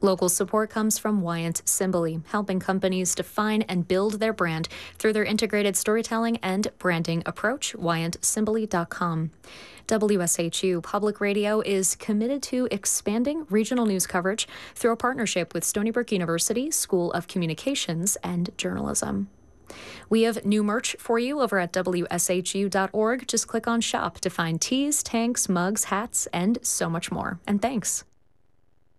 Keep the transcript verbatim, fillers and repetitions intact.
Local support comes from Wyant Simbali, helping companies define and build their brand through their integrated storytelling and branding approach. wyant simbali dot com. W S H U Public Radio is committed to expanding regional news coverage through a partnership with Stony Brook University School of Communications and Journalism. We have new merch for you over at W S H U dot org. Just click on shop to find tees, tanks, mugs, hats, and so much more. And thanks.